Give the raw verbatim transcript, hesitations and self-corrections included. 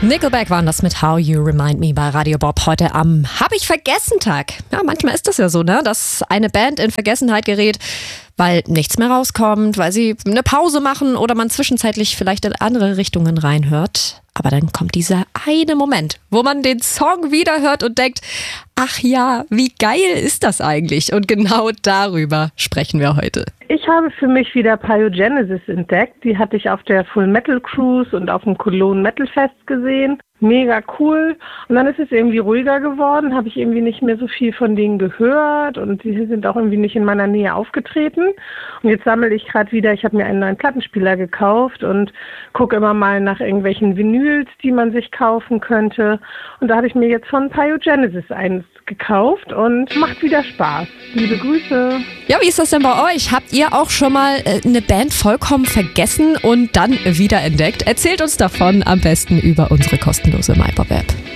Nickelback waren das mit How You Remind Me bei Radio Bob heute am Hab-ich-vergessen-Tag. Ja, manchmal ist das ja so, ne, dass eine Band in Vergessenheit gerät, weil nichts mehr rauskommt, weil sie eine Pause machen oder man zwischenzeitlich vielleicht in andere Richtungen reinhört. Aber dann kommt dieser eine Moment, wo man den Song wieder hört und denkt, ach ja, wie geil ist das eigentlich? Und genau darüber sprechen wir heute. Ich habe für mich wieder Pyogenesis entdeckt. Die hatte ich auf der Full Metal Cruise und auf dem Cologne Metal Fest gesehen. Mega cool. Und dann ist es irgendwie ruhiger geworden, habe ich irgendwie nicht mehr so viel von denen gehört und die sind auch irgendwie nicht in meiner Nähe aufgetreten. Und jetzt sammle ich gerade wieder, ich habe mir einen neuen Plattenspieler gekauft und gucke immer mal nach irgendwelchen Vinyls, die man sich kaufen könnte. Und da habe ich mir jetzt von Pyogenesis eins gekauft und macht wieder Spaß. Liebe Grüße. Ja, wie ist das denn bei euch? Habt ihr auch schon mal äh, eine Band vollkommen vergessen und dann wiederentdeckt? Erzählt uns davon am besten über unsere kostenlose MyPop-App.